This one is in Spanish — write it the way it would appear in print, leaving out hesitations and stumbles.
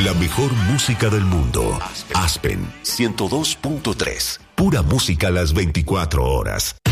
La mejor música del mundo. Aspen 102.3. Pura música las 24 horas.